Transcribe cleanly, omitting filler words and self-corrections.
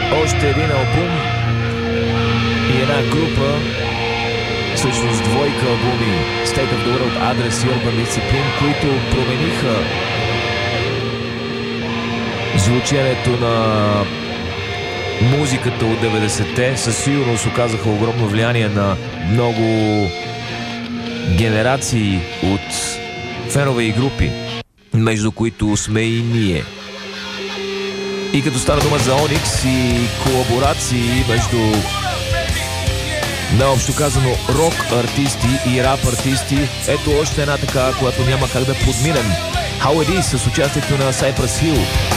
Още един албум и една група, всъщност двойка албуми, State of the World Address и Urban Discipline, които промениха звученето на музиката от 90-те. Със сигурност оказаха огромно влияние на много генерации от фенове и групи, между които сме и ние. И като стана дума за Onyx и колаборации между, наобщо казано, рок артисти и рап артисти, ето още една така, която няма как да подминем. How It Is с участието на Cypress Hill.